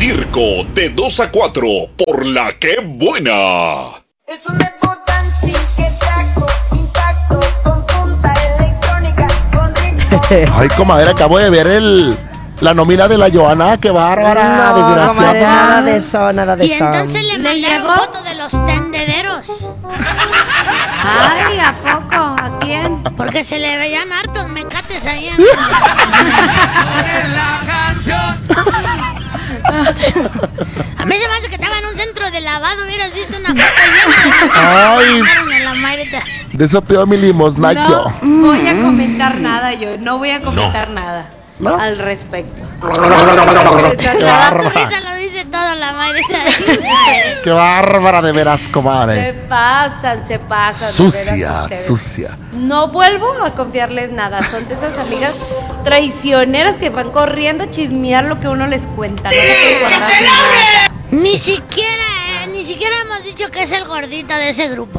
Circo de 2 a 4 por La Que Buena. Es un dancing que traco, impacto, con punta electrónica, con ritmo. Ay, comadre, acabo de ver la nómina de la Joana, qué bárbara, No, desgraciada. comadre, nada de eso, nada de Y eso. entonces le mandaron llegó? foto de los tendederos. Ay, ¿a poco? ¿A quién? Porque se le veían hartos mecates ahí. A mí se me hace que estaba en un centro de lavado. Hubieras visto una foto llena. Ay. En la maireta. De eso pido mi limosna yo. No voy a comentar nada yo. No voy a comentar nada ¿No? al respecto. Qué Tu bárbara. risa lo dice todo la maireta. Qué bárbara de veras, Se comadre. pasan, se pasan. de Sucia, veras ustedes. sucia. No vuelvo a confiarles nada. Son de esas amigas traicioneras que van corriendo a chismear lo que uno les cuenta. No se puede guardar sin nada. Ni siquiera hemos dicho que es el gordito de ese grupo.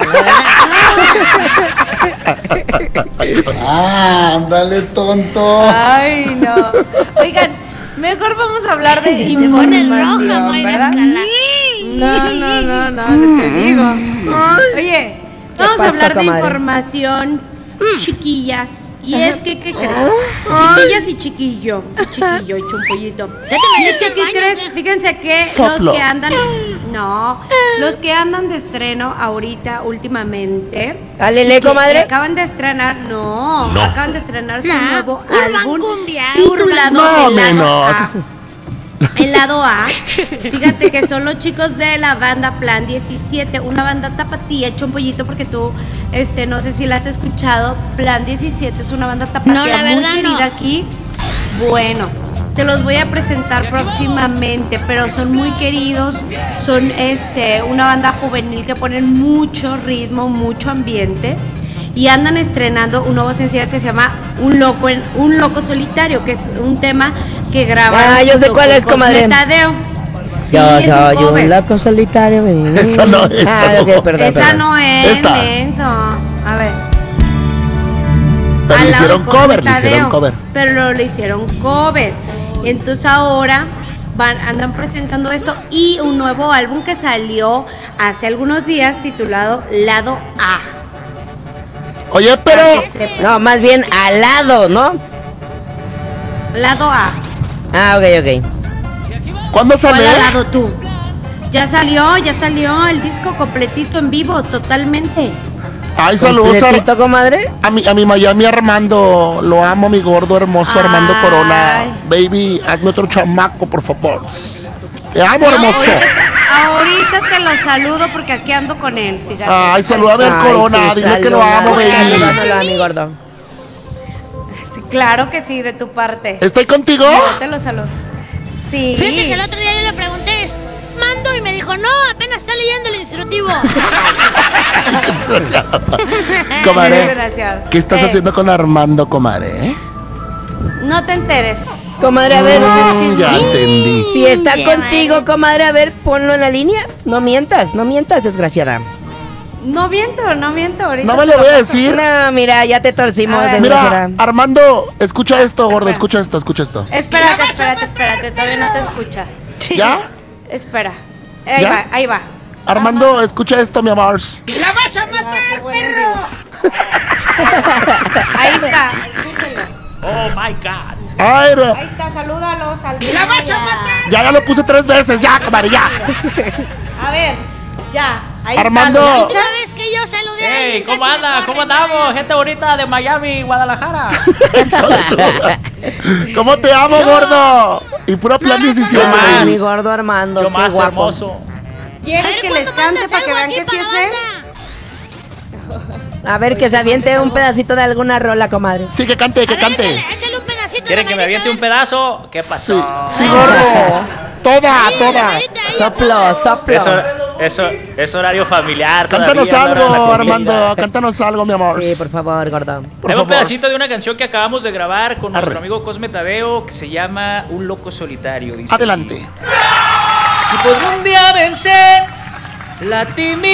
Ah, ándale, tonto. Ay, no. Oigan, mejor vamos a hablar de Te pones roja, información, Mayra ¿verdad? Escalá. No, te digo. Oye, vamos a pasó, hablar de comadre? información, chiquillas. Y es que, ¿qué crees? Chiquillas y chiquillo y chumpollito. ¿Ya te Y es metiste que, al ¿qué baño, crees? o qué? Fíjense que Soplo. los que andan, los que andan de estreno ahorita últimamente, Alele, que comadre. acaban de estrenar, acaban de estrenar su Nah, nuevo Urban álbum Cumbia, titulado No, El Lado menos. A. El lado A, fíjate que son los chicos de la banda Plan 17, una banda tapatía, chompollito, porque tú, no sé si la has escuchado. Plan 17 es una banda tapatía No, la muy verdad querida no. aquí. Bueno, te los voy a presentar próximamente, pero son muy queridos, son una banda juvenil que ponen mucho ritmo, mucho ambiente. Y andan estrenando un nuevo sencillo que se llama Un Loco Solitario, que es un tema que graba. Ah, yo sé cuál es, comadre. Tadeo. Sí, Yo es un soy cover. un loco solitario. Esa no es. Ah, ok, perdón, Esa perdón. no es, Esta. menso. A ver. Pero Al le lado hicieron de cover, le Tadeo, hicieron cover. Pero le hicieron cover. Entonces ahora andan presentando esto y un nuevo álbum que salió hace algunos días titulado Lado A. Oye, pero No, más bien al lado, ¿no? Lado A. Ah, ok. ¿cuándo ¿Cuál sale? al lado tú? Ya salió el disco completito en vivo, totalmente. Ay, saludos ¿Completito, comadre? a mi Miami Armando. Lo amo, mi gordo hermoso Armando Ay. Corona. Baby, hazme otro chamaco, por favor. Te amo, hermoso. Ahorita te lo saludo porque aquí ando con él, fíjate. Ay, salúdame al Corona. sí, Dile que lo amo, salúdalo, baby. a mi gordo. Sí, claro que sí, de tu parte. ¿Estoy contigo? Yo te lo saludo. Sí. Fíjate que el otro día yo le pregunté, mando, y me dijo, no, apenas está leyendo el instructivo. Comadre, Desgraciado. ¿qué estás haciendo con Armando, comadre? No te enteres. Comadre, a ver. Ya entendí. Si está Sí, contigo, madre. comadre, a ver, ponlo en la línea. No mientas, desgraciada. No miento ahorita. No me lo voy a decir. No, mira, ya te torcimos, A ver. desgraciada. Mira, Armando, escucha esto, gordo, escucha esto. Espérate, todavía no te escucha. ¿Ya? Espera. ¿Ya? Ahí va. Armando, escucha esto, mi amor. ¡La vas a matar, perro! Ahí está, escúchalo. Oh my God. Ay, Ahí está, salúdalos al ¡La vas a matar! ya lo puse 3 veces, ya, comadre, ya. A ver, ya. Ahí Armando. está, ¿lo Una escuchas? vez que yo saludé a Hey, alguien, ¿cómo casi me anda? corren, ¿Cómo andamos? madre. Gente bonita de Miami, Guadalajara. ¿Cómo te amo, gordo? Y pura plan 17. Ay, mi gordo Armando, Yo qué más guapo. hermoso. A ¿Quieres ver, que les ¿cuándo cante mandas para que algo vean aquí que sí para la es él? banda? A ver, que se aviente un pedacito de alguna rola, comadre. Sí, que cante, A que ver, cante. échale un pedacito. ¿Quieren que me aviente un pedazo? ¿Qué Sí, pasó? sí, gordo. Toda. Soplo. Es horario familiar. Cántanos todavía, anda en la algo, comida. Armando. Cántanos algo, mi amor. Sí, por favor, gordo. Por Tengo un favor. pedacito de una canción que acabamos de grabar con nuestro Arre. amigo Cosme Tadeo que se llama Un Loco Solitario. Dice Adelante. así: si podré un día vencer la timidez